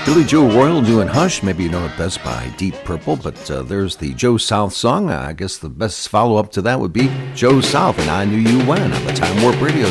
Billy Joe Royal doing Hush. Maybe you know it best by Deep Purple, but there's the Joe South song. I guess the best follow-up to that would be Joe South and I Knew You When on the Time Warp Radio